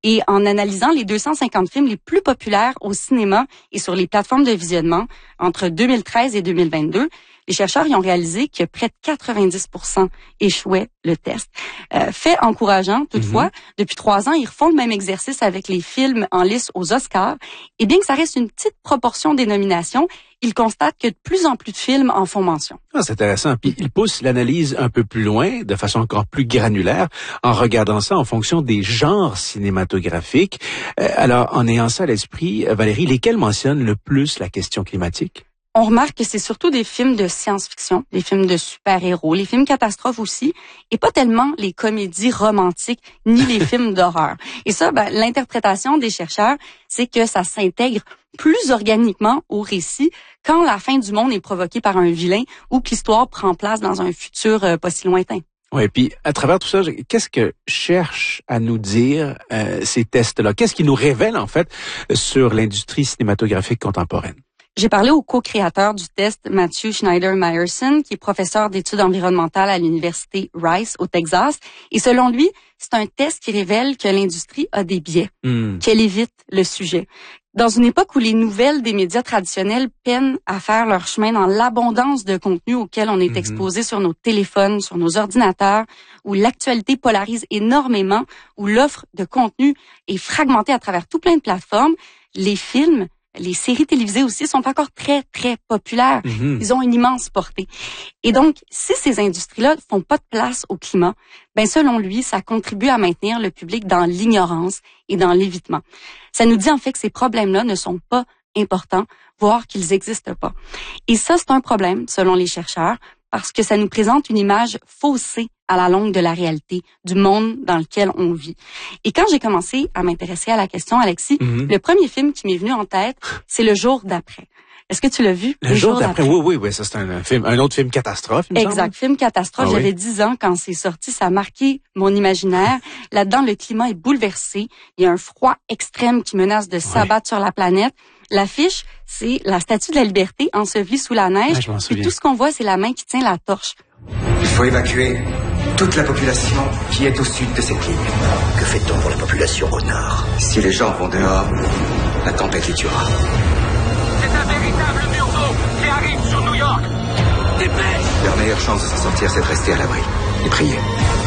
Et en analysant les 250 films les plus populaires au cinéma et sur les plateformes de visionnement entre 2013 et 2022, les chercheurs y ont réalisé que près de 90% échouaient le test. Fait encourageant, toutefois, depuis 3 ans, ils refont le même exercice avec les films en lice aux Oscars. Et bien que ça reste une petite proportion des nominations, ils constatent que de plus en plus de films en font mention. Ah, c'est intéressant. Puis ils poussent l'analyse un peu plus loin, de façon encore plus granulaire, en regardant ça en fonction des genres cinématographiques. Alors, en ayant ça à l'esprit, Valérie, lesquels mentionnent le plus la question climatique? On remarque que c'est surtout des films de science-fiction, des films de super-héros, les films catastrophes aussi, et pas tellement les comédies romantiques ni les films d'horreur. Et ça, l'interprétation des chercheurs, c'est que ça s'intègre plus organiquement au récit quand la fin du monde est provoquée par un vilain ou que l'histoire prend place dans un futur pas si lointain. Oui, puis à travers tout ça, qu'est-ce que cherchent à nous dire ces tests-là? Qu'est-ce qu'ils nous révèlent, en fait, sur l'industrie cinématographique contemporaine? J'ai parlé au co-créateur du test, Matthew Schneider-Meyerson, qui est professeur d'études environnementales à l'université Rice au Texas. Et selon lui, c'est un test qui révèle que l'industrie a des biais, qu'elle évite le sujet. Dans une époque où les nouvelles des médias traditionnels peinent à faire leur chemin dans l'abondance de contenu auquel on est exposé sur nos téléphones, sur nos ordinateurs, où l'actualité polarise énormément, où l'offre de contenu est fragmentée à travers tout plein de plateformes, les films, les séries télévisées aussi sont encore très, très populaires. Ils ont une immense portée. Et donc, si ces industries-là font pas de place au climat, selon lui, ça contribue à maintenir le public dans l'ignorance et dans l'évitement. Ça nous dit en fait que ces problèmes-là ne sont pas importants, voire qu'ils n'existent pas. Et ça, c'est un problème, selon les chercheurs, parce que ça nous présente une image faussée à la longue de la réalité, du monde dans lequel on vit. Et quand j'ai commencé à m'intéresser à la question, Alexis, le premier film qui m'est venu en tête, c'est Le jour d'après. Est-ce que tu l'as vu? Le jour d'après? Oui, ça c'est un autre film catastrophe, il me semble. Exact, film catastrophe. J'avais 10 ans quand c'est sorti, ça a marqué mon imaginaire. Là-dedans, le climat est bouleversé. Il y a un froid extrême qui menace de s'abattre sur la planète. L'affiche, c'est la Statue de la Liberté ensevelie sous la neige. Et tout ce qu'on voit, c'est la main qui tient la torche. Il faut évacuer toute la population qui est au sud de cette ligne. Que fait-on pour la population au nord? Si les gens vont dehors, la tempête les tuera. C'est un véritable mur d'eau qui arrive sur New York. Dépêche! Leur meilleure chance de s'en sortir, c'est de rester à l'abri et prier.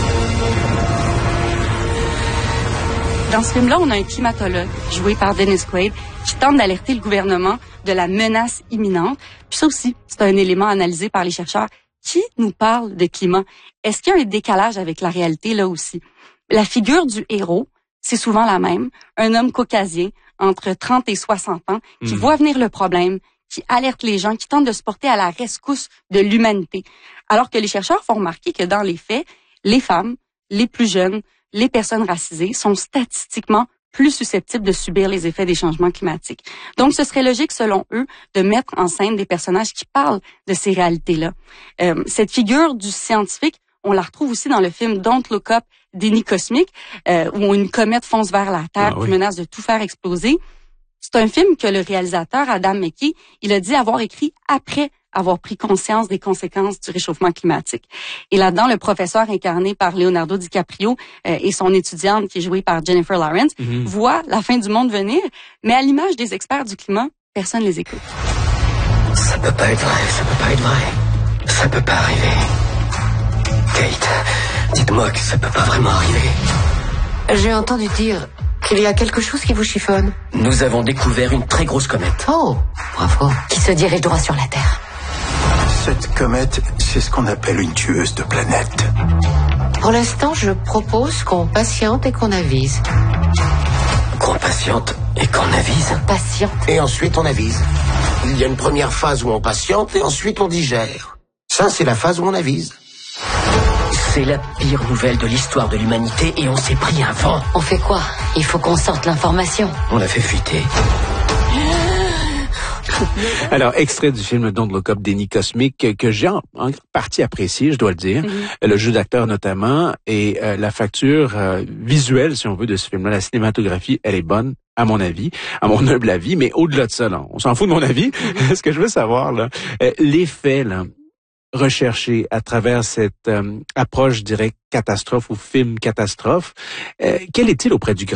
Dans ce film-là, on a un climatologue, joué par Dennis Quaid, qui tente d'alerter le gouvernement de la menace imminente. Puis ça aussi, c'est un élément analysé par les chercheurs. Qui nous parle de climat? Est-ce qu'il y a un décalage avec la réalité là aussi? La figure du héros, c'est souvent la même. Un homme caucasien, entre 30 et 60 ans, qui voit venir le problème, qui alerte les gens, qui tente de se porter à la rescousse de l'humanité. Alors que les chercheurs font remarquer que dans les faits, les femmes, les plus jeunes, les personnes racisées sont statistiquement plus susceptibles de subir les effets des changements climatiques. Donc, ce serait logique, selon eux, de mettre en scène des personnages qui parlent de ces réalités-là. Cette figure du scientifique, on la retrouve aussi dans le film Don't Look Up, Déni cosmique, où une comète fonce vers la Terre qui menace de tout faire exploser. C'est un film que le réalisateur Adam McKay, il a dit avoir écrit après avoir pris conscience des conséquences du réchauffement climatique. Et là-dedans, le professeur incarné par Leonardo DiCaprio et son étudiante qui est jouée par Jennifer Lawrence voient la fin du monde venir, mais à l'image des experts du climat, personne les écoute. Ça peut pas être vrai, ça peut pas être vrai. Ça peut pas arriver. Kate, dites-moi que ça peut pas vraiment arriver. J'ai entendu dire qu'il y a quelque chose qui vous chiffonne. Nous avons découvert une très grosse comète. Oh, bravo. Qui se dirige droit sur la Terre. Cette comète, c'est ce qu'on appelle une tueuse de planètes. Pour l'instant, je propose qu'on patiente et qu'on avise. Qu'on patiente et qu'on avise. Patiente. Et ensuite on avise. Il y a une première phase où on patiente et ensuite on digère. Ça, c'est la phase où on avise. C'est la pire nouvelle de l'histoire de l'humanité et on s'est pris un vent. On fait quoi? Il faut qu'on sorte l'information. On l'a fait fuiter. Alors, extrait du film Don't Look Up, Déni cosmique, que j'ai en partie apprécié, je dois le dire. Le jeu d'acteur notamment et la facture visuelle, si on veut, de ce film-là. La cinématographie, elle est bonne, à mon avis, à mon humble avis, mais au-delà de ça, là, on s'en fout de mon avis. Ce que je veux savoir, là, l'effet, là, recherché à travers cette approche, je dirais, catastrophe ou film catastrophe, quel est-il auprès du grand